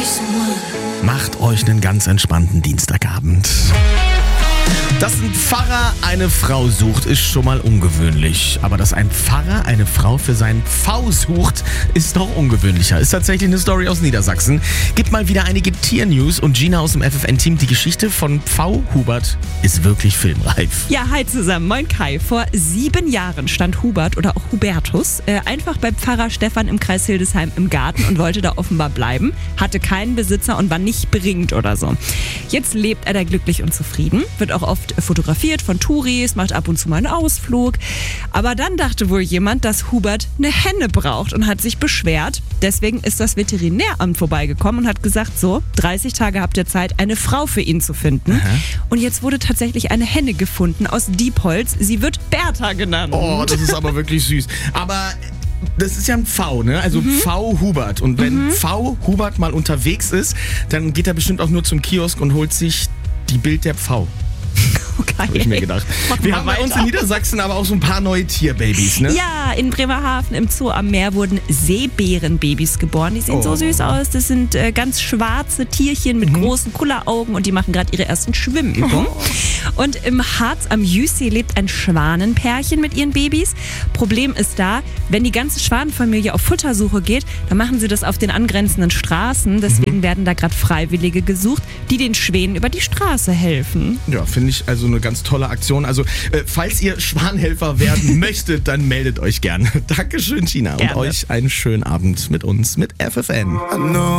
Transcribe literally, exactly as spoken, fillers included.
Macht euch einen ganz entspannten Dienstagabend. Dass ein Pfarrer eine Frau sucht, ist schon mal ungewöhnlich. Aber dass ein Pfarrer eine Frau für seinen Pfau sucht, ist noch ungewöhnlicher. Ist tatsächlich eine Story aus Niedersachsen. Gibt mal wieder einige Tiernews und Gina aus dem F F N-Team. Die Geschichte von Pfau Hubert ist wirklich filmreif. Ja, hi zusammen, moin Kai. Vor sieben Jahren stand Hubert oder auch Hubertus äh, einfach bei Pfarrer Stefan im Kreis Hildesheim im Garten und wollte da offenbar bleiben, hatte keinen Besitzer und war nicht beringt oder so. Jetzt lebt er da glücklich und zufrieden, wird auch oft fotografiert von Touris, macht ab und zu mal einen Ausflug. Aber dann dachte wohl jemand, dass Hubert eine Henne braucht und hat sich beschwert. Deswegen ist das Veterinäramt vorbeigekommen und hat gesagt, so, dreißig Tage habt ihr Zeit, eine Frau für ihn zu finden. Aha. Und jetzt wurde tatsächlich eine Henne gefunden aus Diepholz. Sie wird Bertha genannt. Oh, das ist aber wirklich süß. Aber das ist ja ein Pfau, ne? Also mhm. Pfau Hubert. Und wenn mhm. Pfau Hubert mal unterwegs ist, dann geht er bestimmt auch nur zum Kiosk und holt sich die Bild der Pfau. Okay. Habe ich mir gedacht. Wir haben bei uns in Niedersachsen aber auch so ein paar neue Tierbabys, ne? Ja, in Bremerhaven im Zoo am Meer wurden Seebärenbabys geboren. Die sehen Oh. so süß aus. Das sind äh, ganz schwarze Tierchen mit mhm. großen Kulleraugen und die machen gerade ihre ersten Schwimmübungen. Oh. Und im Harz am Jüssee lebt ein Schwanenpärchen mit ihren Babys. Problem ist da, wenn die ganze Schwanenfamilie auf Futtersuche geht, dann machen sie das auf den angrenzenden Straßen. Deswegen mhm. werden da gerade Freiwillige gesucht, die den Schwänen über die Straße helfen. Ja, finde ich also eine ganz tolle Aktion. Also, äh, falls ihr Schwanhelfer werden möchtet, dann meldet euch gerne. Dankeschön, Gina. Gerne. Und euch einen schönen Abend mit uns, mit F F N.